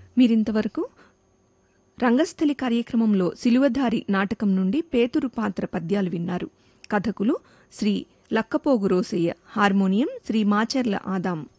మీరింతవరకు రంగస్థలి కార్యక్రమంలో సిలువధారి నాటకం నుండి పేతురు పాత్ర పద్యాలు విన్నారు. కథకులు శ్రీ లక్కపోగు రోసయ్య, హార్మోనియం శ్రీ మాచర్ల ఆదాం.